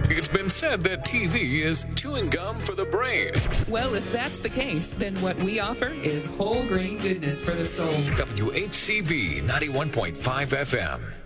It's been said that TV is chewing gum for the brain. Well, if that's the case, then what we offer is whole grain goodness for the soul. WHCB 91.5 FM.